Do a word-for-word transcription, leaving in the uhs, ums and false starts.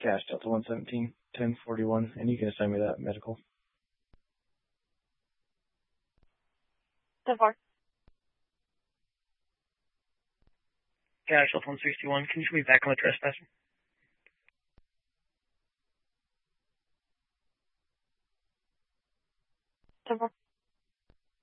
Cash Delta one seventeen ten forty-one, and you can assign me that medical. ten four. Cash Delta one sixty-one, can you show me back on the trespasser? ten four.